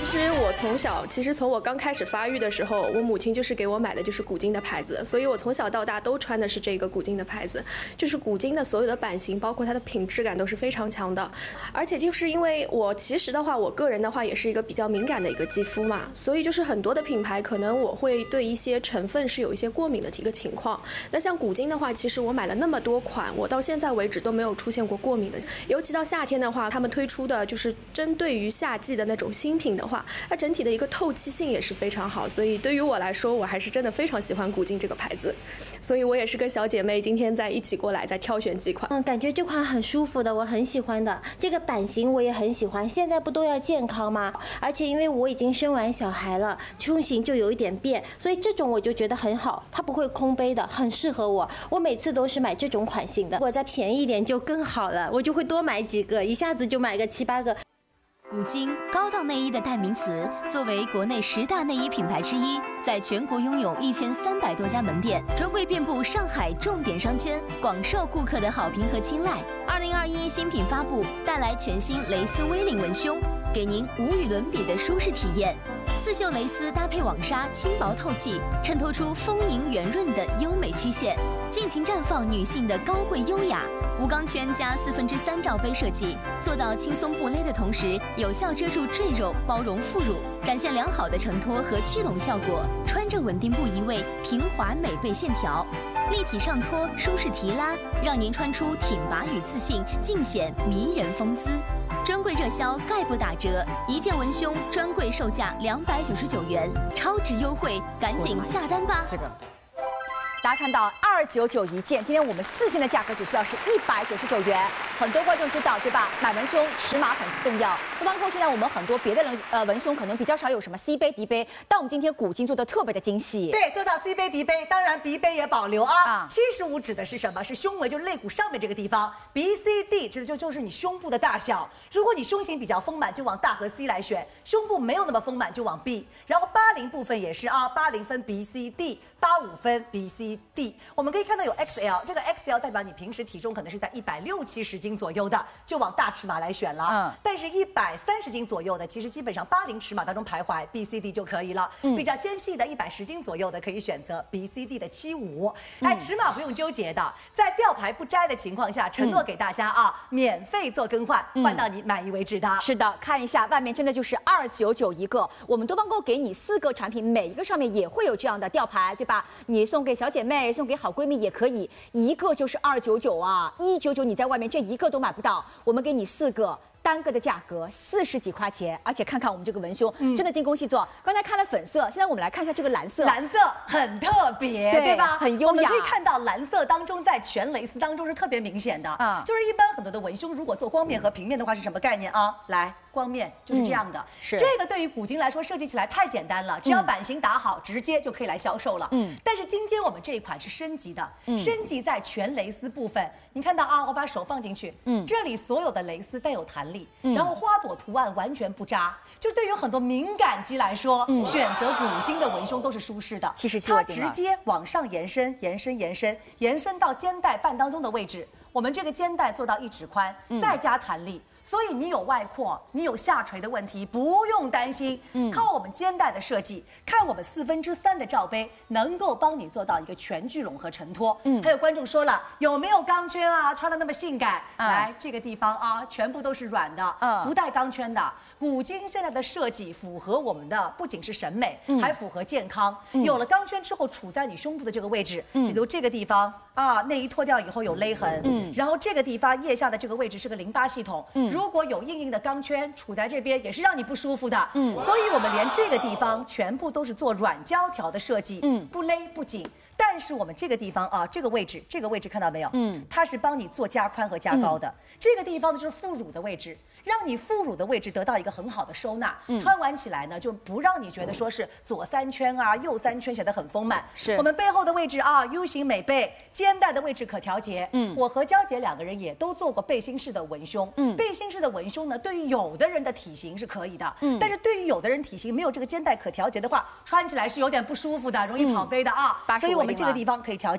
实我从小，从我刚开始发育的时候，我母亲就是给我买的就是古今的牌子，所以我从小到大都穿的是这个古今的牌子。就是古今的所有的版型，包括它的品质感都是非常强的。而且就是因为我其实的话，我个人的话也是一个比较敏感的一个肌肤嘛，所以就是很多的品牌可能我会对一些成分是有一些过敏的一个情况。那像古今的话，其实我买了那么多款，我到现在为止都没有出现过过敏的。尤其到夏天的话，他们推出的就是针对于夏季的那种新品的话，它整体的一个透气性也是非常好，所以对于我来说，我还是真的非常喜欢古今这个牌子，所以我也是跟小姐妹今天在一起过来再挑选几款。 感觉这款很舒服的，我很喜欢的。这个版型我也很喜欢。现在不都要健康吗？而且因为我已经生完小孩了，胸型就有一点变，所以这种我就觉得很好，它不会空杯的，很适合我。我每次都是买这种款型的，如果再便宜一点就更好了，我就会多买几个，一下子就买个7、8个。 古今高档内衣的代名词，作为国内10大内衣品牌之一，在全国拥有1300多家门店，专柜遍布上海重点商圈，广受顾客的好评和青睐。2021新品发布，带来全新蕾丝 V 领文胸，给您无与伦比的舒适体验。刺绣蕾丝搭配网纱，轻薄透气，衬托出丰盈圆润的优美曲线，尽情绽放女性的高贵优雅。无钢圈加3/4罩杯设计，做到轻松不勒的同时，有效遮住赘肉，包容副乳，展现良好的承托和聚拢效果。穿着稳定不移位，平滑美背线条，立体上托，舒适提拉，让您穿出挺拔与自信，尽显迷人风姿。专柜热销概不打折，一件文胸专柜售价299元，超值优惠，赶紧下单吧！ 这个。 大家看到299一件，今天我们4件的价格只需要是199元。很多观众知道对吧？买文胸尺码很重要。东方购现在我们很多别的人文胸可能比较少有什么 C 杯、D 杯，但我们今天古今做的特别的精细。 对，做到 C 杯、D 杯，当然 B 杯也保留啊。75指的是什么？是胸围，就是肋骨上面这个地方。B、C、D 指的就是你胸部的大小。如果你胸型比较丰满，就往大和 C 来选；胸部没有那么丰满，就往 B。然后80部分也是啊，80分 B、C、D，85分 B、C。D， 我们可以看到有 XL， 这个 XL 代表你平时体重可能是在160、70斤左右的，就往大尺码来选了。但是130斤左右的，其实基本上80尺码当中徘徊 B、C、D 就可以了。比较纤细的110斤左右的，可以选择 B、C、D 的75。尺码不用纠结的，在吊牌不摘的情况下，承诺给大家啊，免费做更换，换到你满意为止的。 是的，看一下外面真的就是299一个，我们东方购给你4个产品，每一个上面也会有这样的吊牌，对吧？你送给小姐妹。送给好闺蜜也可以，一个就是299啊，199你在外面这一个都买不到，我们给你4个。单个的价格40几块钱，而且看看我们这个文胸，真的精工细作。刚才看了粉色，现在我们来看一下这个蓝色。 蓝色很特别，对吧？ 很优雅。 我们可以看到蓝色当中，在全蕾丝当中是特别明显的。就是一般很多的文胸，如果做光面和平面的话，是什么概念啊？来，光面就是这样的。 是这个对于古今来说，设计起来太简单了，只要版型打好，直接就可以来销售了。但是今天我们这一款是升级的，升级在全蕾丝部分。你看到啊，我把手放进去，这里所有的蕾丝带有弹力，然后花朵图案完全不扎，就对于很多敏感肌来说，选择古今的文胸都是舒适的。它直接往上延伸，延伸到肩带半当中的位置。我们这个肩带做到1指宽，再加弹力。所以你有外扩，你有下垂的问题，不用担心。靠我们肩带的设计，看我们3/4的罩杯，能够帮你做到一个全聚拢和承托。还有观众说了，有没有钢圈啊？穿的那么性感，来这个地方啊，全部都是软的，不带钢圈的。古今现在的设计符合我们的，不仅是审美，还符合健康。有了钢圈之后，处在你胸部的这个位置，比如这个地方啊，内衣脱掉以后有勒痕，然后这个地方腋下的这个位置是个淋巴系统，如果有硬硬的钢圈处在这边，也是让你不舒服的。所以我们连这个地方全部都是做软胶条的设计，不勒不紧。但是我们这个地方啊，这个位置看到没有？它是帮你做加宽和加高的。这个地方呢就是副乳的位置，让你副乳的位置得到一个很好的收纳。穿完起来呢，就不让你觉得说是左3圈啊，右3圈显得很丰满。 是我们背后的位置啊 ，U 型美背，肩带的位置可调节。我和娇姐2个人也都做过背心式的文胸。背心式的文胸呢，对于有的人的体型是可以的，但是对于有的人体型没有这个肩带可调节的话，穿起来是有点不舒服的，容易跑飞的啊。所以我们这个地方可以调节。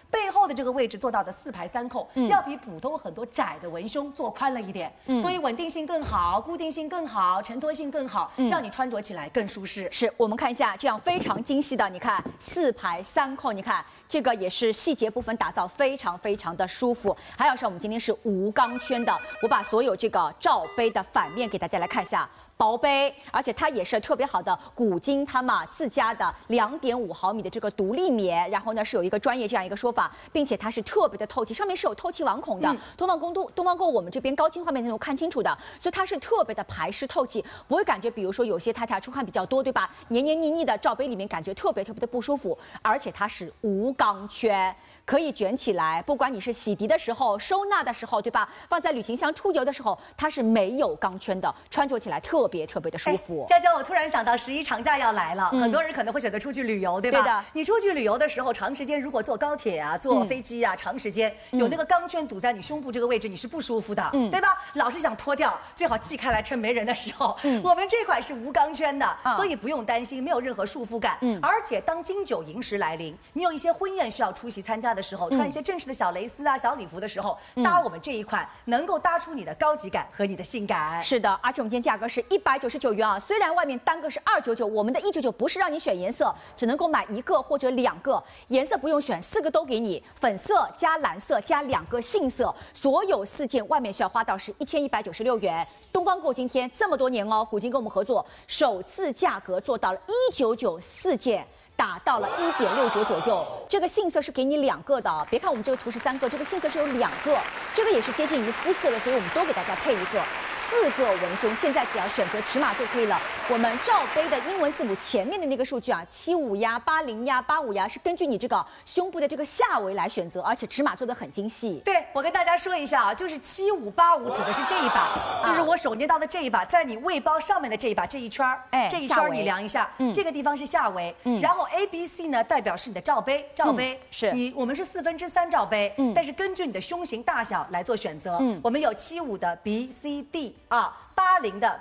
背后的这个位置做到的4排3扣，要比普通很多窄的文胸做宽了一点，所以稳定性更好，固定性更好，承托性更好，让你穿着起来更舒适。 是我们看一下这样非常精细的，你看4排3扣，你看。这个也是细节部分打造非常非常的舒服。还有是我们今天是无钢圈的，我把所有这个罩杯的反面给大家来看一下。薄杯，而且它也是特别好的古今他们自家的2.5毫米的这个独立棉，然后呢是有一个专业这样一个说法，并且它是特别的透气，上面是有透气网孔的。东方购我们这边高清画面能够看清楚的，所以它是特别的排湿透气，不会感觉比如说有些太太出汗比较多，对吧？黏黏腻腻的罩杯里面感觉特别的不舒服，而且它是无钢圈。可以卷起来，不管你是洗涤的时候、收纳的时候，对吧？放在旅行箱出游的时候，它是没有钢圈的，穿着起来特别的舒服。 娇娇，我突然想到11长假要来了，很多人可能会选择出去旅游，对吧？ 对的。 你出去旅游的时候，长时间如果坐高铁啊、坐飞机啊，长时间有那个钢圈堵在你胸部这个位置，你是不舒服的，对吧？老是想脱掉，最好系开来，趁没人的时候。我们这款是无钢圈的，所以不用担心，没有任何束缚感。而且当金9银10来临，你有一些婚宴需要出席参加的时候，穿一些正式的小蕾丝啊、小礼服的时候，搭我们这一款，能够搭出你的高级感和你的性感。 是的，而且我们今天价格是199元啊，虽然外面单个是299，我们的199不是让你选颜色，只能够买1个或者2个，颜色不用选，4个都给你，粉色加蓝色加2个杏色，所有4件外面需要花到是1196元。东方购今天这么多年哦，古今跟我们合作，首次价格做到了199，4件。打到了1.6折左右，这个杏色是给你2个的，别看我们这个图是3个，这个杏色是有2个，这个也是接近于肤色的，所以我们都给大家配一个。4个文胸，现在只要选择尺码就可以了。我们罩杯的英文字母前面的那个数据啊，75呀、80呀、85呀，是根据你这个胸部的这个下围来选择，而且尺码做的很精细。 对，我跟大家说一下啊，就是7585指的是这一把，就是我手捏到的这一把，在你胃包上面的这一把这一圈儿，这一圈你量一下，这个地方是下围，然后 ABC 呢代表是你的罩杯， 是我们是3/4罩杯，但是根据你的胸型大小来做选择，我们有75的 BCD 啊。80的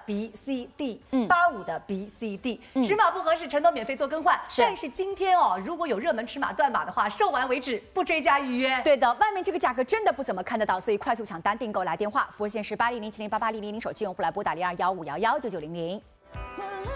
BCD，85的 BCD，尺码不合适，承诺免费做更换。但是今天哦，如果有热门尺码断码的话，售完为止，不追加预约。 对的，外面这个价格真的不怎么看得到，所以快速抢单订购来电话，服务线是8007088000，手机用户来拨打0215119900。